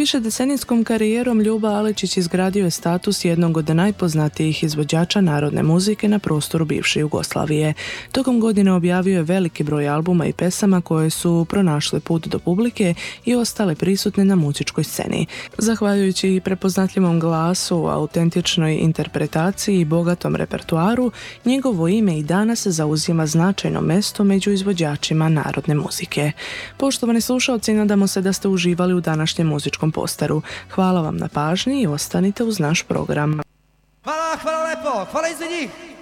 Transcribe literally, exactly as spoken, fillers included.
Višedecenijskom karijerom Ljuba Alečić izgradio je status jednog od najpoznatijih izvođača narodne muzike na prostoru bivše Jugoslavije. Tokom godine objavio je veliki broj albuma i pesama koje su pronašle put do publike i ostale prisutne na muzičkoj sceni. Zahvaljujući prepoznatljivom glasu, autentičnoj interpretaciji i bogatom repertuaru, njegovo ime i danas zauzima značajno mesto među izvođačima narodne muzike. Poštovani slušalci, nadamo se da ste uživali u današnjem muzičkom postaru. Hvala vam na pažnji i ostanite uz naš program. Hvala, hvala lepo, hvala i za njih.